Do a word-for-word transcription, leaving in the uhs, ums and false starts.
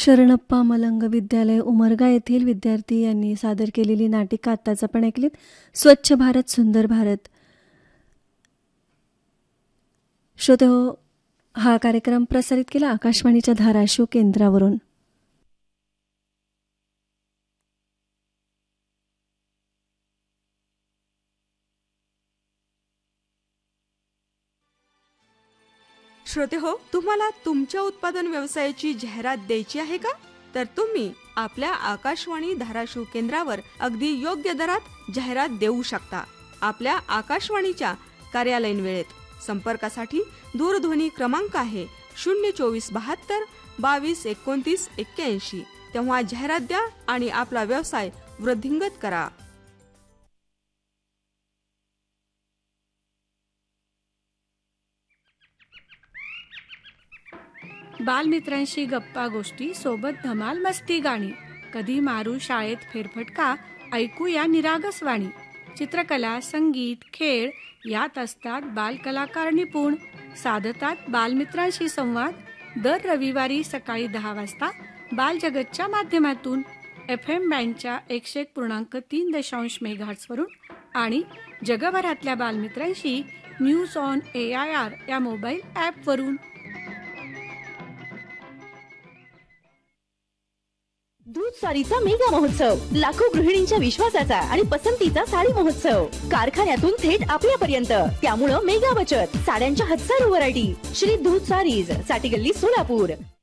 शरणप्पा मलंग विद्यालय उमरगा येथील विद्यार्थी यांनी सादर केलेली नाटिका आत्ताच आपण ऐकलीत. स्वच्छ भारत सुंदर भारत. श्रोतेहो, हा कार्यक्रम प्रसारित केला आकाशवाणीच्या धाराशिव केंद्रावरून. श्रोते हो, तुम्हाला तुमच्या उत्पादन व्यवसायाची जाहिरात द्यायची आहे का? तर तुम्ही आपल्या आकाशवाणी धाराशिव केंद्रावर अगदी योग्य दरात जाहिरात देऊ शकता. आपल्या आकाशवाणीच्या कार्यालयीन वेळेत. संपर्कासाठी दूरध्वनी क्रमांक आहे शून्य चोवीस बहात्तर बावीस एकोणतीस एक्क्याऐंशी. तेव्हा जाहिरात द्या आणि आपला व्यवसाय वृद्धिंगत करा. बालमित्रांशी गप्पा गोष्टी, सोबत धमाल मस्ती गाणी. कधी मारू शाळेत फेरफटका, ऐकूया निरागस वाणी. चित्रकला, संगीत, खेळ यात असतात बालकलाकार निपुण. साधतात बालमित्रांशी संवाद. दर रविवारी सकाळी दहा वाजता बालजगतच्या माध्यमातून एफ एम बँडच्या एकशे एक पूर्णांक तीन दशांश मेगाहर्ट्झवरून आणि जगभरातल्या बालमित्रांशी news on A I R या मोबाईल ॲपवरून. दूध सारीचा मेगा महोत्सव, लाखो गृहिणींच्या विश्वासाचा आणि पसंतीचा साडी महोत्सव, कारखान्यातून थेट आपल्यापर्यंत. त्यामुळे मेगा बचत, साड्यांच्या हजारो व्हरायटी. श्री दूध सारीज, साठी गल्ली, सोलापूर.